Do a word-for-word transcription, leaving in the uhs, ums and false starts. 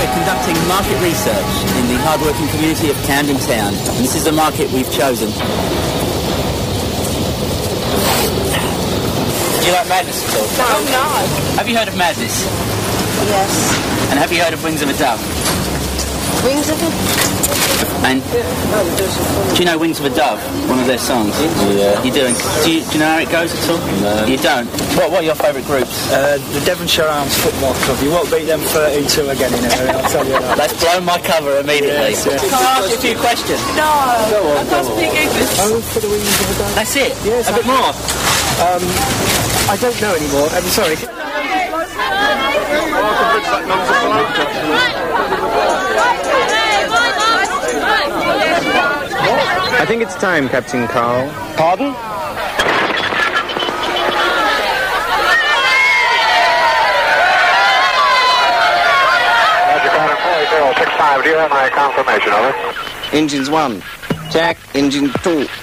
we're conducting market research in the hard-working community of Camden Town. And this is the market we've chosen. Do you like Madness at all? No. Oh, no. Have you heard of Madness? Yes. And have you heard of Wings of a Dove? Wings of a... And do you know Wings of a Dove? One of their songs? Yeah. You do? Do you, do you know how it goes at all? No. You don't? What, what are your favourite groups? Uh, the Devonshire Arms Football Club. You won't beat them thirty-two again in here, I'll tell you that. That's blown my cover immediately. Yes, yes. Can I ask you a few questions? No. Go on, I can't speak English. Oh, for the Wings of a Dove. That's it? Yes. A bit more? Um, I don't know anymore. I'm sorry. I think it's time, Captain Carl. Pardon? Roger, Carter four zero six five. Do you have my confirmation, over? Engines one. Jack, engine two.